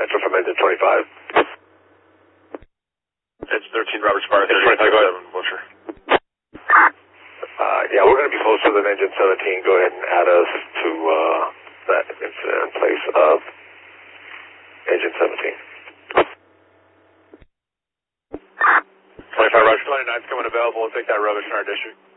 Enter from engine 25. It's 13 Roberts Bar, 37, Wilshire. Yeah, we're going to be closer than engine 17. Go ahead and add us to that incident in place of engine 17. 25 Roger 29 is coming available. We'll take that rubbish in our district.